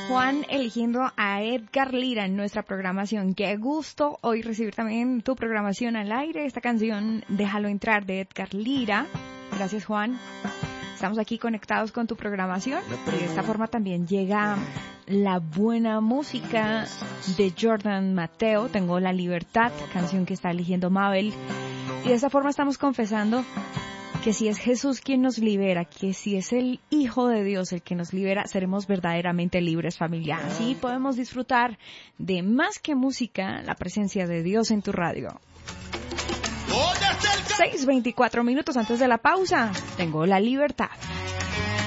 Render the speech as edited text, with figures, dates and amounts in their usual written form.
Juan eligiendo a Edgar Lira en nuestra programación. Qué gusto hoy recibir también tu programación al aire. Esta canción, Déjalo entrar, de Edgar Lira. Gracias, Juan. Estamos aquí conectados con tu programación. De esta forma también llega la buena música de Jordan Mateo, Tengo la Libertad, canción que está eligiendo Mabel. Y de esta forma estamos confesando que si es Jesús quien nos libera, que si es el Hijo de Dios el que nos libera, seremos verdaderamente libres, familia. Así podemos disfrutar de más que música, la presencia de Dios en tu radio. 6:24 minutos antes de la pausa. Tengo la libertad.